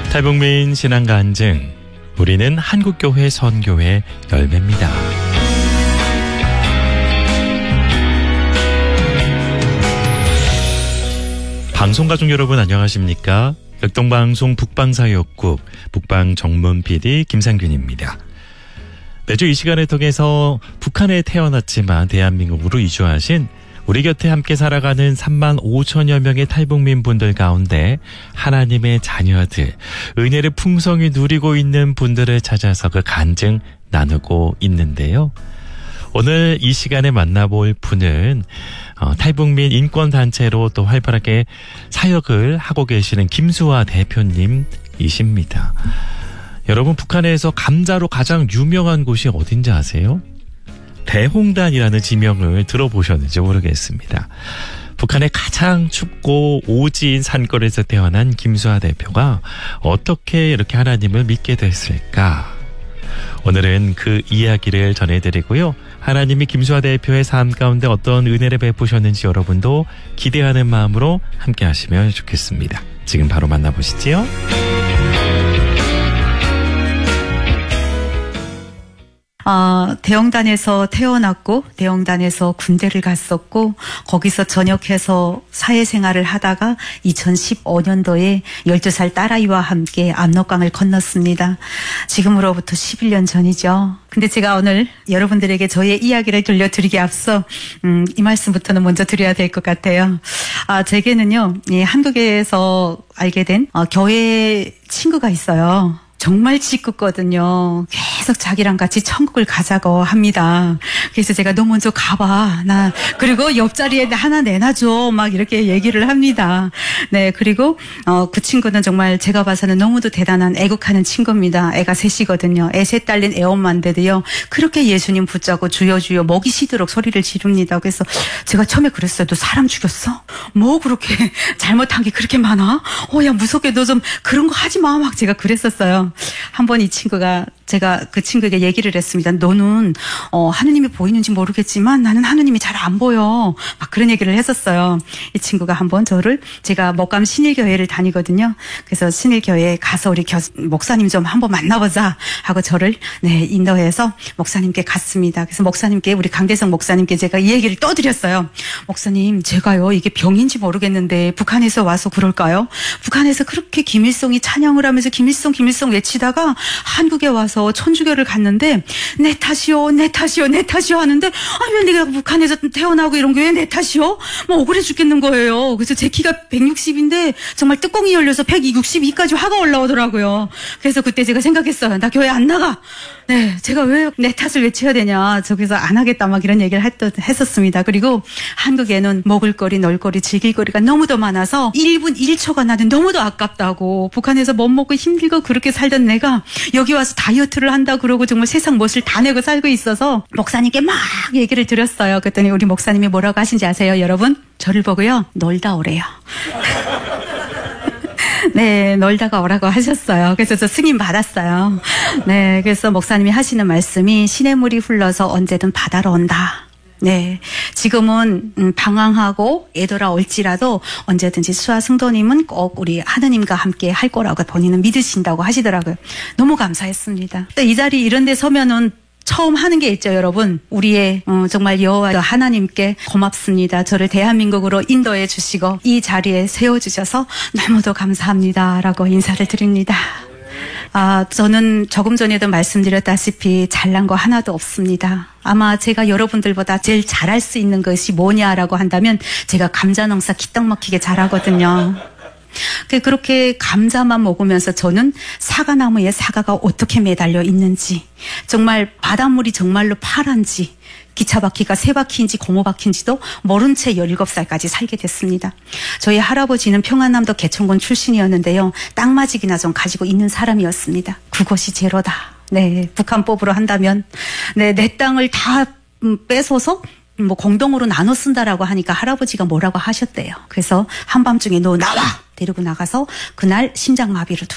탈북민 신앙 간증. 우리는 한국교회 선교회 열매입니다. 방송가족 여러분 안녕하십니까? 역동방송 북방사역국 북방정문 PD 김상균입니다. 매주 이 시간을 통해서 북한에 태어났지만 대한민국으로 이주하신 우리 곁에 함께 살아가는 3만 5천여 명의 탈북민 분들 가운데 하나님의 자녀들, 은혜를 풍성히 누리고 있는 분들을 찾아서 그 간증 나누고 있는데요. 오늘 이 시간에 만나볼 분은 탈북민 인권단체로 또 활발하게 사역을 하고 계시는 김수아 대표님이십니다. 여러분, 북한에서 감자로 가장 유명한 곳이 어딘지 아세요? 대홍단이라는 지명을 들어보셨는지 모르겠습니다. 북한의 가장 춥고 오지인 산골에서 태어난 김수아 대표가 어떻게 이렇게 하나님을 믿게 됐을까? 오늘은 그 이야기를 전해드리고요. 하나님이 김수아 대표의 삶 가운데 어떤 은혜를 베푸셨는지 여러분도 기대하는 마음으로 함께 하시면 좋겠습니다. 지금 바로 만나보시지요. 대형단에서 태어났고 대형단에서 군대를 갔었고 거기서 전역해서 사회생활을 하다가 2015년도에 12살 딸아이와 함께 압록강을 건넜습니다. 지금으로부터 11년 전이죠. 근데 제가 오늘 여러분들에게 저의 이야기를 들려드리기 앞서 이 말씀부터는 먼저 드려야 될 것 같아요. 제게는요, 한국에서 알게 된 교회 친구가 있어요. 정말 짓궂거든요. 계속 자기랑 같이 천국을 가자고 합니다. 그래서 제가 너 먼저 가봐. 그리고 옆자리에 하나 내놔줘. 막 이렇게 얘기를 합니다. 네, 그리고 그 친구는 정말 제가 봐서는 너무도 대단한 애국하는 친구입니다. 애가 셋이거든요. 애 셋 딸린 애엄마인데도요. 그렇게 예수님 붙잡고 주여 주여 목이 쉬도록 소리를 지릅니다. 그래서 제가 처음에 그랬어요. 너 사람 죽였어? 뭐 그렇게 잘못한 게 그렇게 많아? 야, 무섭게 너 좀 그런 거 하지 마. 막 제가 그랬었어요. 한 번 이 친구가 제가 그 친구에게 얘기를 했습니다. 너는 하느님이 보이는지 모르겠지만 나는 하느님이 잘 안 보여. 막 그런 얘기를 했었어요. 이 친구가 한번 저를, 제가 목감 신일교회를 다니거든요. 그래서 신일교회에 가서 우리 목사님 좀 한번 만나보자 하고 저를 인도해서 목사님께 갔습니다. 그래서 목사님께, 우리 강대성 목사님께 제가 이 얘기를 떠드렸어요. 목사님, 제가요 이게 병인지 모르겠는데 북한에서 와서 그럴까요? 북한에서 그렇게 김일성이 찬양을 하면서 김일성 외치다가 한국에 와서 천주교를 갔는데 내 탓이요 하는데 왜 내가 북한에서 태어나고 이런 게 왜 내 탓이요? 뭐 억울해 죽겠는 거예요. 그래서 제 키가 160인데 정말 뚜껑이 열려서 162까지 화가 올라오더라고요. 그래서 그때 제가 생각했어요. 나 교회 안 나가. 네, 제가 왜 내 탓을 외쳐야 되냐. 저기서 안 하겠다 막 이런 얘기를 했었습니다. 그리고 한국에는 먹을거리, 놀거리, 즐길거리가 너무도 많아서 1분 1초가 나도 너무도 아깝다고, 북한에서 못 먹고 힘들고 그렇게 살던 내가 여기 와서 다이어트를 한다 그러고 정말 세상 멋을 다 내고 살고 있어서 목사님께 막 얘기를 드렸어요. 그랬더니 우리 목사님이 뭐라고 하신지 아세요, 여러분? 저를 보고요, 놀다 오래요. 네, 놀다가 오라고 하셨어요. 그래서 저 승인 받았어요. 네, 그래서 목사님이 하시는 말씀이 시냇물이 흘러서 언제든 바다로 온다. 네, 지금은 방황하고 애돌아올지라도 언제든지 수아 성도님은 꼭 우리 하느님과 함께 할 거라고 본인은 믿으신다고 하시더라고요. 너무 감사했습니다. 이 자리 이런 데 서면은 처음 하는 게 있죠, 여러분. 우리의 정말 여호와 하나님께 고맙습니다. 저를 대한민국으로 인도해 주시고 이 자리에 세워주셔서 너무도 감사합니다라고 인사를 드립니다. 저는 조금 전에도 말씀드렸다시피 잘난 거 하나도 없습니다. 아마 제가 여러분들보다 제일 잘할 수 있는 것이 뭐냐라고 한다면 제가 감자 농사 기떡 막히게 잘하거든요. 그렇게 감자만 먹으면서 저는 사과나무에 사과가 어떻게 매달려 있는지, 정말 바닷물이 정말로 파란지, 기차바퀴가 3바퀴인지 고무바퀴인지도 모른 채 17살까지 살게 됐습니다. 저희 할아버지는 평안남도 개천군 출신이었는데요. 땅마직이나 좀 가지고 있는 사람이었습니다. 그것이 제로다. 네, 북한법으로 한다면 내 땅을 다 뺏어서 공동으로 나눠 쓴다라고 하니까 할아버지가 뭐라고 하셨대요. 그래서 한밤중에 너 나와! 데리고 나가서 그날 심장마비로